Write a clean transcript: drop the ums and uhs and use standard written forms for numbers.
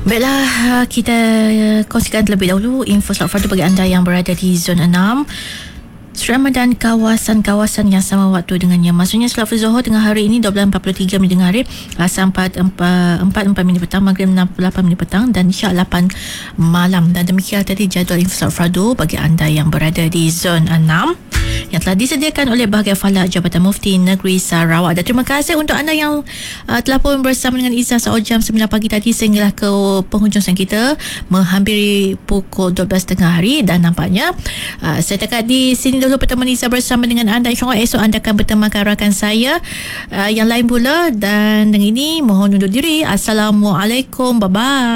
Baiklah, kita kongsikan terlebih dahulu info Saat Fardu bagi anda yang berada di zon 6 Serama dan kawasan-kawasan yang sama waktu dengannya. Maksudnya Salat Zuhur tengah hari ini 12.43 minit tengah hari, Asar 4 minit petang, Maghrib 8 minit petang dan Isyak 8 malam. Dan demikian tadi jadual info Salat Fardu bagi anda yang berada di zon 6 yang telah disediakan oleh Bahagian Falak Jabatan Mufti Negeri Sarawak. Dan terima kasih untuk anda yang telah pun bersama dengan Izzah saat jam 9 pagi tadi sehinggalah ke penghujung sen kita menghampiri pukul 12 tengah hari. Dan nampaknya saya dekat di sini dulu pertemuan Izzah bersama dengan anda. InsyaAllah esok anda akan bertemankan rakan saya yang lain pula. Dan dengan ini mohon undur diri. Assalamualaikum, bye bye.